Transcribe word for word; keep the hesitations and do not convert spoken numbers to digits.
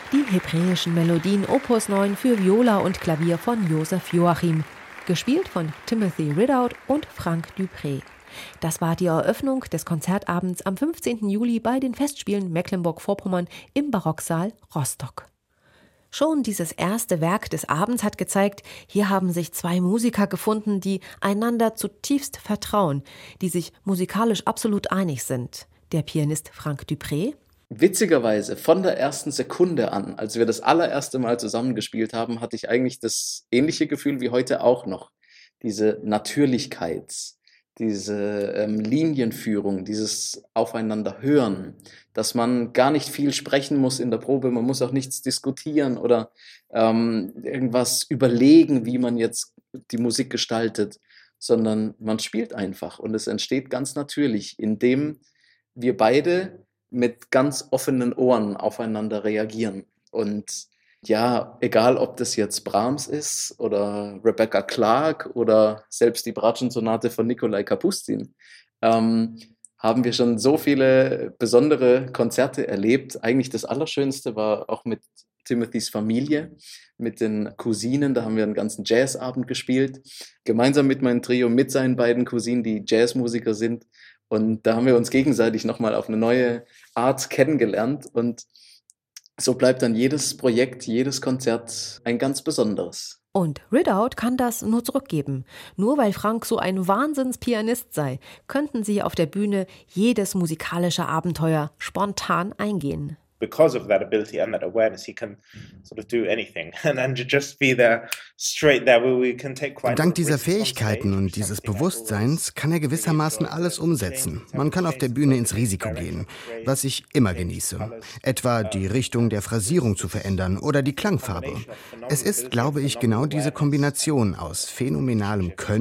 Die hebräischen Melodien Opus neun für Viola und Klavier von Joseph Joachim, gespielt von Timothy Ridout und Frank Dupré. Das war die Eröffnung des Konzertabends am fünfzehnten Juli bei den Festspielen Mecklenburg-Vorpommern im Barocksaal Rostock. Schon dieses erste Werk des Abends hat gezeigt, hier haben sich zwei Musiker gefunden, die einander zutiefst vertrauen, die sich musikalisch absolut einig sind. Der Pianist Frank Dupré. Witzigerweise, von der ersten Sekunde an, als wir das allererste Mal zusammengespielt haben, hatte ich eigentlich das ähnliche Gefühl wie heute auch noch. Diese Natürlichkeit, diese ähm, Linienführung, dieses Aufeinander-Hören, dass man gar nicht viel sprechen muss in der Probe, man muss auch nichts diskutieren oder ähm, irgendwas überlegen, wie man jetzt die Musik gestaltet, sondern man spielt einfach und es entsteht ganz natürlich, indem wir beide mit ganz offenen Ohren aufeinander reagieren. Und ja, egal ob das jetzt Brahms ist oder Rebecca Clark oder selbst die Bratschensonate von Nikolai Kapustin, ähm, haben wir schon so viele besondere Konzerte erlebt. Eigentlich das Allerschönste war auch mit Timothys Familie, mit den Cousinen. Da haben wir einen ganzen Jazzabend gespielt, gemeinsam mit meinem Trio, mit seinen beiden Cousinen, die Jazzmusiker sind. Und da haben wir uns gegenseitig nochmal auf eine neue Art kennengelernt. Und so bleibt dann jedes Projekt, jedes Konzert ein ganz besonderes. Und Ridout kann das nur zurückgeben. Nur weil Frank so ein Wahnsinnspianist sei, könnten sie auf der Bühne jedes musikalische Abenteuer spontan eingehen. Because of that ability and that awareness, he can sort of do anything and then just be there, straight there, where we can take quite. Dank dieser Fähigkeiten und dieses Bewusstseins kann er gewissermaßen alles umsetzen. Man kann auf der Bühne ins Risiko gehen, was ich immer genieße. Etwa die Richtung der Phrasierung zu verändern oder die Klangfarbe. Es ist, glaube ich, genau diese Kombination aus phänomenalem Können